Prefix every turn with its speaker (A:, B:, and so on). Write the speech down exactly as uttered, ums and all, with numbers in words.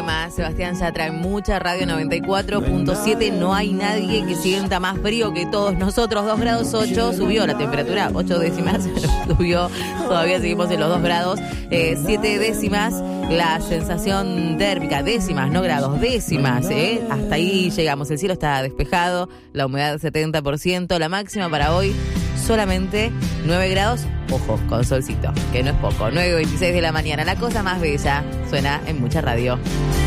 A: Moema, Sebastián Yatra en Mucha Radio noventa y cuatro punto siete. No hay nadie que sienta más frío que todos nosotros. dos grados ocho, subió la temperatura, ocho décimas, subió, todavía seguimos en los dos grados, eh, siete décimas la sensación térmica, décimas, no grados, décimas, eh. Hasta ahí llegamos, el cielo está despejado, la humedad setenta por ciento, la máxima para hoy solamente nueve grados, ojo, con solcito, que no es poco. Nueve veintiséis de la mañana, la cosa más bella suena en Mucha Radio.